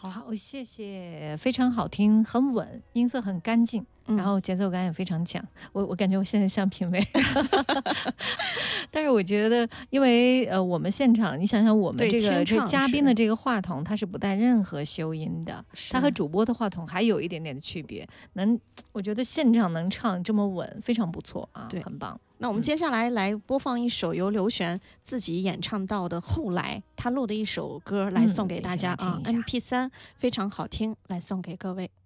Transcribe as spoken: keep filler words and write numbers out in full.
好，谢谢，非常好听，很稳，音色很干净， 嗯然后节奏感也非常强。我我感觉我现在像评委，但是我觉得，因为呃，我们现场，你想想，我们对这个这清唱是嘉宾的这个话筒，它是不带任何修音的，它和是主播的话筒还有一点点的区别。能，我觉得现场能唱这么稳，非常不错啊， 对很棒。 那我们接下来来播放一首由刘璇自己演唱到的后来他录的一首歌，来送给大家啊嗯一起来听一下 ，M P 三非常好听，来送给各位。